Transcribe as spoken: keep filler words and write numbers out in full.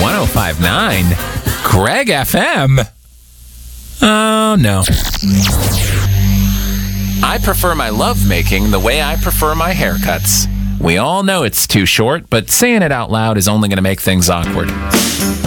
oh five point nine. Greg F M. Oh, no. I prefer my lovemaking the way I prefer my haircuts. We all know it's too short, but saying it out loud is only going to make things awkward.